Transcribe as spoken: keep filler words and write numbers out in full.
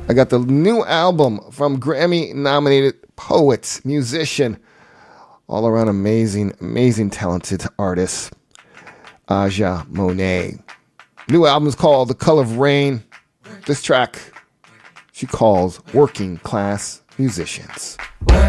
I got the new album from Grammy-nominated poet, musician, all-around amazing, amazing talented artist, Aja Monet. New album is called The Color of Rain. This track she calls Working Class Musicians.